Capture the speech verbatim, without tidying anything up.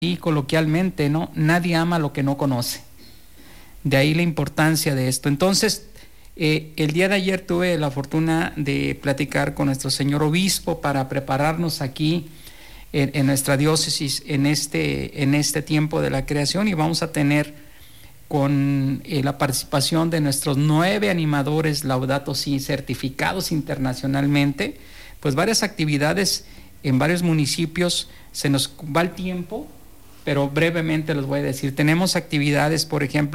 y coloquialmente, ¿no? Nadie ama lo que no conoce. De ahí la importancia de esto. Entonces, eh, el día de ayer tuve la fortuna de platicar con nuestro señor obispo para prepararnos aquí en, en nuestra diócesis en este, en este tiempo de la creación, y vamos a tener con eh, la participación de nuestros nueve animadores Laudato Si certificados internacionalmente, pues varias actividades en varios municipios. Se nos va el tiempo, pero brevemente les voy a decir. Tenemos actividades, por ejemplo,